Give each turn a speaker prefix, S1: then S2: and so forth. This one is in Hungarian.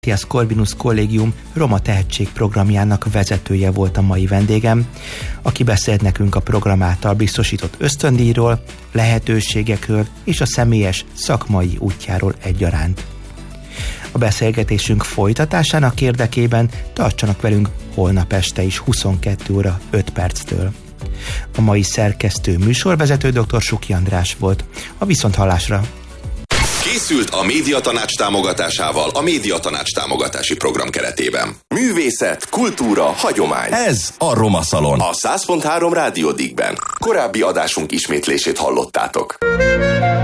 S1: Matthias Corvinus Kollégium Roma Tehetség programjának vezetője volt a mai vendégem, aki beszélt nekünk a program által biztosított ösztöndíjról, lehetőségekről és a személyes szakmai útjáról egyaránt. A beszélgetésünk folytatásának érdekében tartsanak velünk holnap este is 22 óra 5 perctől. A mai szerkesztő műsorvezető dr. Suki András volt. A viszonthallásra!
S2: Készült a Médiatanács támogatásával a Médiatanács támogatási program keretében. Művészet, kultúra, hagyomány. Ez a Roma Szalon. A 100.3 Rádió Díkben. Korábbi adásunk ismétlését hallottátok.